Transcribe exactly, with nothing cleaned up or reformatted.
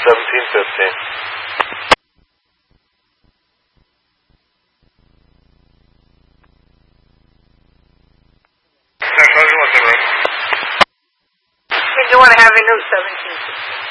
seventeen fifteen. Did you want to have a new seventeen fifteen?